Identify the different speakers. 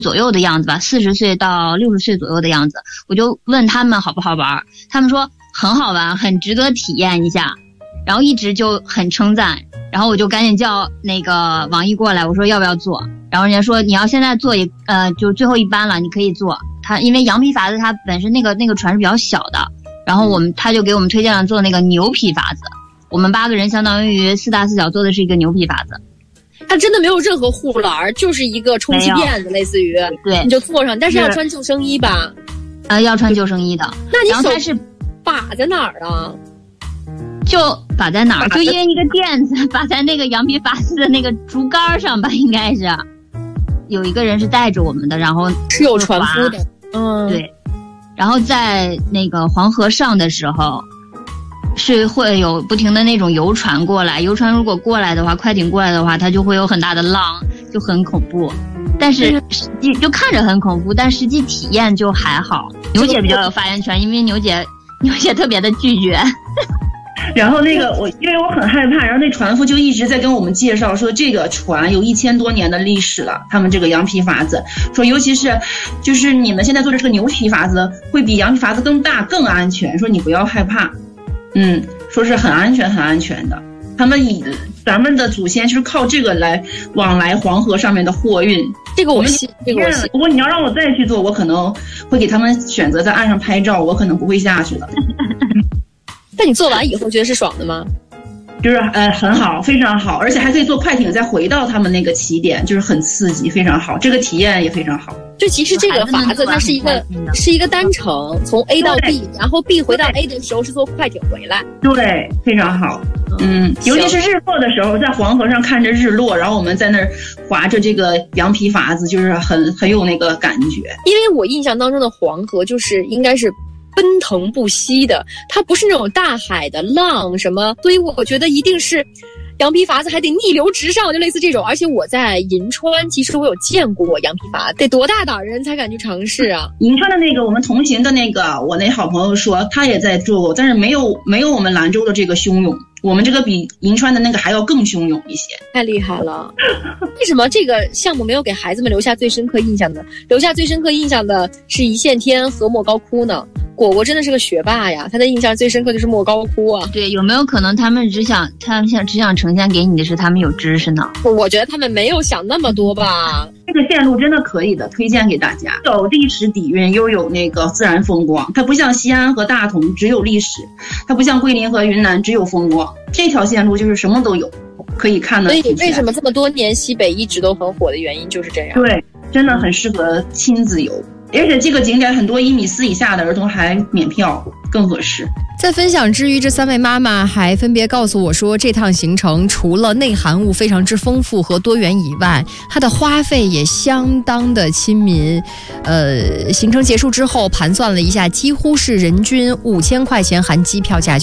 Speaker 1: 左右的样子吧，40岁到60岁左右的样子。我就问他们好不好玩，他们说很好玩，很值得体验一下，然后一直就很称赞。然后我就赶紧叫那个王毅过来，我说要不要做，然后人家说你要现在做也就最后一班了，你可以做。他因为羊皮筏子它本身那个船是比较小的，然后他就给我们推荐了做那个牛皮筏子。我们8个人相当于4大4小做的是一个牛皮筏子。
Speaker 2: 它真的没有任何护栏，就是一个充气垫子，类似于对，你就坐上，但是要穿救生衣吧？
Speaker 1: 要穿救生衣的。
Speaker 2: 那你
Speaker 1: 然后它是
Speaker 2: 把在哪儿啊？
Speaker 1: 就把在哪儿？就因为一个垫子把在那个羊皮筏子的那个竹竿上吧，应该是有一个人是带着我们的，然后
Speaker 2: 是有船夫的，
Speaker 1: 对。然后在那个黄河上的时候，是会有不停的那种游船过来，游船如果过来的话，快艇过来的话，它就会有很大的浪，就很恐怖。但是实际就看着很恐怖，但实际体验就还好。牛姐比较有发言权，因为牛姐特别的拒绝。
Speaker 3: 然后那个因为我很害怕，然后那船夫就一直在跟我们介绍说这个船有1000多年的历史了，他们这个羊皮筏子说尤其是就是你们现在做的这个牛皮筏子会比羊皮筏子更大更安全，说你不要害怕，说是很安全的。他们咱们的祖先就是靠这个来往来黄河上面的货运。
Speaker 2: 这个我信，这个我信。
Speaker 3: 如果你要让我再去做，我可能会给他们选择在岸上拍照，我可能不会下去的。
Speaker 2: 但你做完以后觉得是爽的吗？
Speaker 3: 就是很好，非常好，而且还可以坐快艇再回到他们那个起点，就是很刺激，非常好，这个体验也非常好。
Speaker 2: 就其实这个筏子它是一个单程，从 A 到 B， 然后 B 回到 A 的时候是坐快艇回来。
Speaker 3: 对，非常好。尤其是日落的时候，在黄河上看着日落，然后我们在那儿划着这个羊皮筏子，就是很有那个感觉。
Speaker 2: 因为我印象当中的黄河就是应该是奔腾不息的，它不是那种大海的浪什么，所以我觉得一定是羊皮筏子还得逆流直上，就类似这种。而且我在银川，其实我有见过羊皮筏，得多大胆人才敢去尝试啊！
Speaker 3: 银川的那个我们同行的那个，我那好朋友说他也在做过，但是没有我们兰州的这个汹涌。我们这个比银川的那个还要更汹涌一些，
Speaker 2: 太厉害了！为什么这个项目没有给孩子们留下最深刻印象呢？留下最深刻印象的是一线天和莫高窟呢？果果真的是个学霸呀，他的印象最深刻就是莫高窟啊。
Speaker 1: 对，有没有可能他们只想呈现给你的是他们有知识呢？
Speaker 2: 我觉得他们没有想那么多吧。
Speaker 3: 这个线路真的可以的，推荐给大家。有历史底蕴，又有那个自然风光。它不像西安和大同只有历史，它不像桂林和云南只有风光。这条线路就是什么都有，可以看的。
Speaker 2: 所以为什么这么多年西北一直都很火的原因就是这样。
Speaker 3: 对，真的很适合亲子游。而且这个景点很多1.4米以下的儿童还免票，更合适。
Speaker 4: 在分享之余，这3位妈妈还分别告诉我说，这趟行程除了内含物非常之丰富和多元以外，它的花费也相当的亲民。行程结束之后盘算了一下，几乎是人均5000块钱含机票价